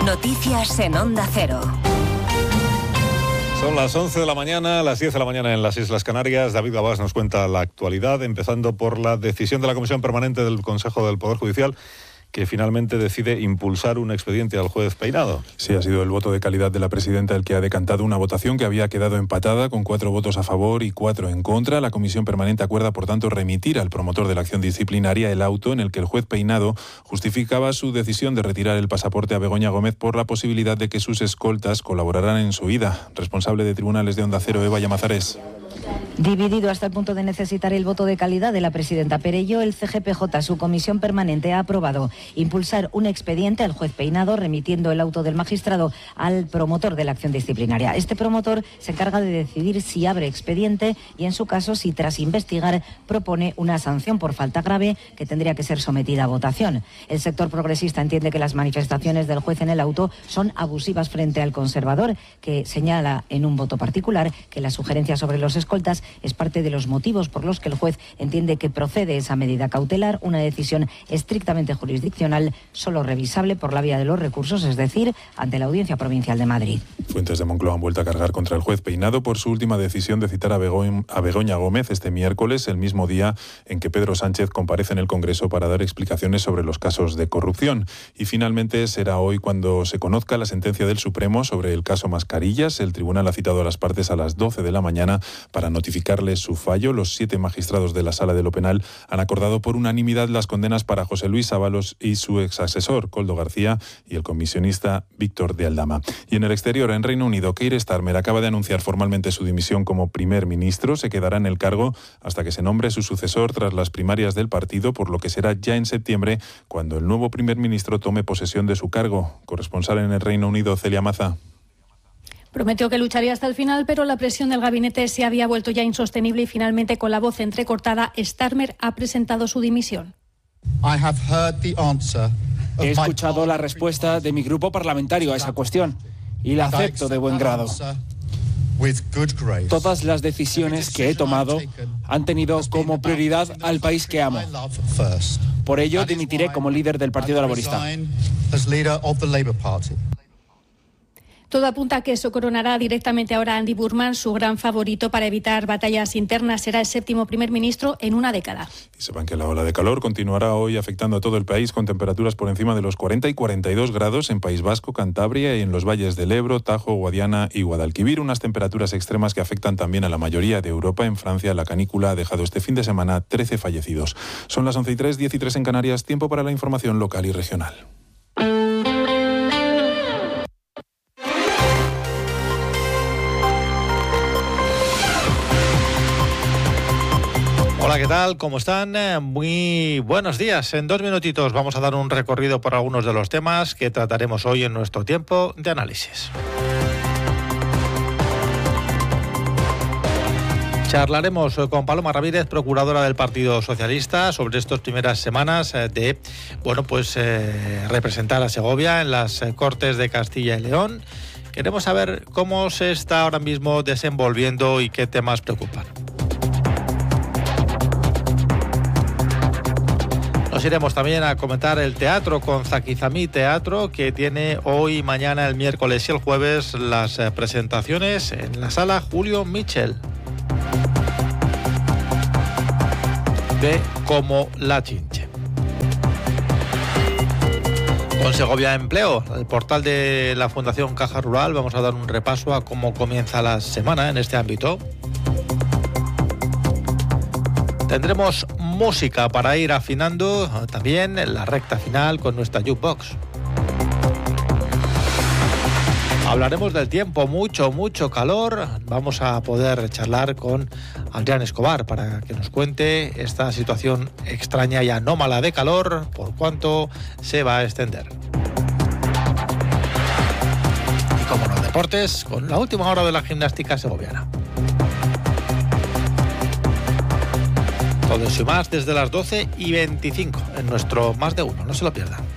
Noticias en Onda Cero. Son las 11 de la mañana, las 10 de la mañana en las Islas Canarias. David Gabás nos cuenta la actualidad, empezando por la decisión de la Comisión Permanente del Consejo del Poder Judicial, que finalmente decide impulsar un expediente al juez Peinado. Sí, ha sido el voto de calidad de la presidenta el que ha decantado una votación que había quedado empatada con 4 votos a favor y 4 en contra. La Comisión Permanente acuerda, por tanto, remitir al promotor de la acción disciplinaria el auto en el que el juez Peinado justificaba su decisión de retirar el pasaporte a Begoña Gómez por la posibilidad de que sus escoltas colaboraran en su huida. Responsable de Tribunales de Onda Cero, Eva Llamazares. Dividido hasta el punto de necesitar el voto de calidad de la presidenta Perello, el CGPJ, su comisión permanente, ha aprobado impulsar un expediente al juez Peinado, remitiendo el auto del magistrado al promotor de la acción disciplinaria. Este promotor se encarga de decidir si abre expediente y, en su caso, si tras investigar propone una sanción por falta grave que tendría que ser sometida a votación. El sector progresista entiende que las manifestaciones del juez en el auto son abusivas frente al conservador, que señala en un voto particular que la sugerencia sobre los escoltas es parte de los motivos por los que el juez entiende que procede esa medida cautelar, una decisión estrictamente jurisdiccional, solo revisable por la vía de los recursos, es decir, ante la Audiencia Provincial de Madrid. Fuentes de Moncloa han vuelto a cargar contra el juez Peinado por su última decisión de citar a Begoña Gómez este miércoles, el mismo día en que Pedro Sánchez comparece en el Congreso para dar explicaciones sobre los casos de corrupción. Y finalmente será hoy cuando se conozca la sentencia del Supremo sobre el caso Mascarillas. El tribunal ha citado a las partes a las 12 de la mañana para notificarles su fallo. Los 7 magistrados de la Sala de lo Penal han acordado por unanimidad las condenas para José Luis Ábalos y su exasesor, Koldo García, y el comisionista Víctor de Aldama. Y en el exterior, en Reino Unido, Keir Starmer acaba de anunciar formalmente su dimisión como primer ministro. Se quedará en el cargo hasta que se nombre su sucesor tras las primarias del partido, por lo que será ya en septiembre cuando el nuevo primer ministro tome posesión de su cargo. Corresponsal en el Reino Unido, Celia Maza. Prometió que lucharía hasta el final, pero la presión del gabinete se había vuelto ya insostenible y finalmente, con la voz entrecortada, Starmer ha presentado su dimisión. He escuchado la respuesta de mi grupo parlamentario a esa cuestión y la acepto de buen grado. Todas las decisiones que he tomado han tenido como prioridad al país que amo. Por ello, dimitiré como líder del Partido Laborista. Todo apunta a que eso coronará directamente ahora a Andy Burnham, su gran favorito para evitar batallas internas. Será el 7º primer ministro en una década. Y sepan que la ola de calor continuará hoy afectando a todo el país, con temperaturas por encima de los 40 y 42 grados en País Vasco, Cantabria y en los valles del Ebro, Tajo, Guadiana y Guadalquivir. Unas temperaturas extremas que afectan también a la mayoría de Europa. En Francia, la canícula ha dejado este fin de semana 13 fallecidos. Son las 11:03, 10:03 en Canarias. Tiempo para la información local y regional. Hola, ¿qué tal? ¿Cómo están? Muy buenos días. En 2 minutitos vamos a dar un recorrido por algunos de los temas que trataremos hoy en nuestro tiempo de análisis. Charlaremos con Paloma Ramírez, procuradora del Partido Socialista, sobre estas primeras semanas de representar a Segovia en las Cortes de Castilla y León. Queremos saber cómo se está ahora mismo desenvolviendo y qué temas preocupan. Nos iremos también a comentar el teatro con Zakizamí Teatro, que tiene hoy, mañana, el miércoles y el jueves las presentaciones en la sala Julio Mitchell de Como la Chinche. Con Segovia Empleo, el portal de la Fundación Caja Rural, vamos a dar un repaso a cómo comienza la semana en este ámbito. Tendremos música para ir afinando también en la recta final con nuestra jukebox. Hablaremos del tiempo, mucho calor. Vamos a poder charlar con Adrián Escobar para que nos cuente esta situación extraña y anómala de calor, por cuánto se va a extender. Y como no, deportes, con la última hora de la gimnástica segoviana. Todo eso y más desde las 12:25 en nuestro Más de Uno. No se lo pierdan.